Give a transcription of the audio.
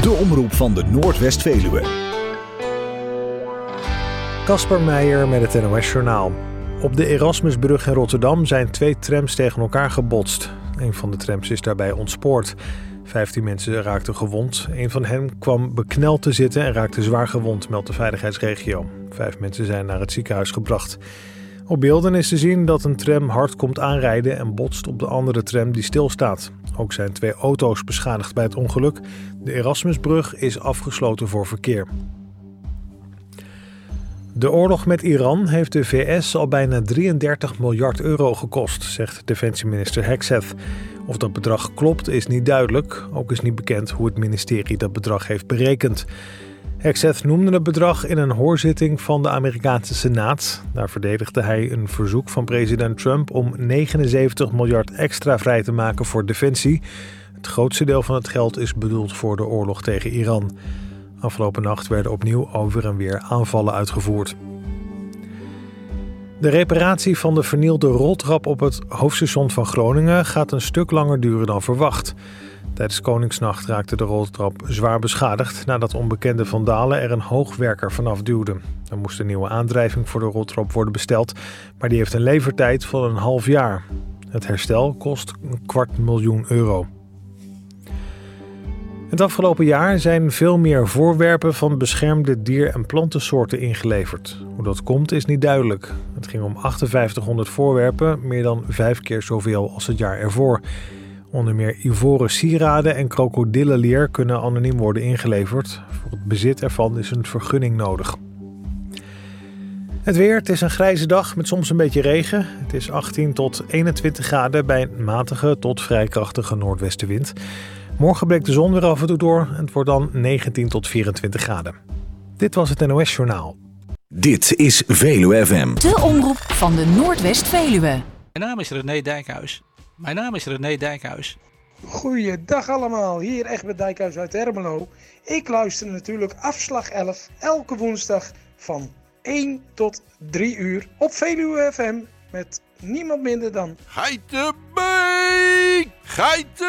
De omroep van de Noordwest-Veluwe. Kasper Meijer met het NOS-journaal. Op de Erasmusbrug in Rotterdam zijn 2 trams tegen elkaar gebotst. Een van de trams is daarbij ontspoord. 15 mensen raakten gewond. Een van hen kwam bekneld te zitten en raakte zwaar gewond, meldt de veiligheidsregio. 5 mensen zijn naar het ziekenhuis gebracht. Op beelden is te zien dat een tram hard komt aanrijden en botst op de andere tram die stilstaat. Ook zijn 2 auto's beschadigd bij het ongeluk. De Erasmusbrug is afgesloten voor verkeer. De oorlog met Iran heeft de VS al bijna 33 miljard euro gekost, zegt defensieminister Hegseth. Of dat bedrag klopt is niet duidelijk. Ook is niet bekend hoe het ministerie dat bedrag heeft berekend. Hegseth noemde het bedrag in een hoorzitting van de Amerikaanse Senaat. Daar verdedigde hij een verzoek van president Trump om 79 miljard extra vrij te maken voor defensie. Het grootste deel van het geld is bedoeld voor de oorlog tegen Iran. Afgelopen nacht werden opnieuw over en weer aanvallen uitgevoerd. De reparatie van de vernielde roltrap op het hoofdstation van Groningen gaat een stuk langer duren dan verwacht. Tijdens Koningsnacht raakte de roltrap zwaar beschadigd nadat onbekende vandalen er een hoogwerker vanaf duwden. Er moest een nieuwe aandrijving voor de roltrap worden besteld, maar die heeft een levertijd van een half jaar. Het herstel kost €250.000. Het afgelopen jaar zijn veel meer voorwerpen van beschermde dier- en plantensoorten ingeleverd. Hoe dat komt is niet duidelijk. Het ging om 5800 voorwerpen, meer dan 5 keer zoveel als het jaar ervoor. Onder meer ivoren sieraden en krokodillenleer kunnen anoniem worden ingeleverd. Voor het bezit ervan is een vergunning nodig. Het weer, het is een grijze dag met soms een beetje regen. Het is 18 tot 21 graden bij een matige tot vrij krachtige noordwestenwind. Morgen breekt de zon weer af en toe door en het wordt dan 19 tot 24 graden. Dit was het NOS-journaal. Dit is Veluwe FM. De omroep van de Noordwest-Veluwe. Mijn naam is René Dijkhuis. Goeiedag allemaal, hier Egbert Dijkhuis uit Ermelo. Ik luister natuurlijk afslag 11 elke woensdag van 1 tot 3 uur op Veluwe FM met niemand minder dan Geitenbeek!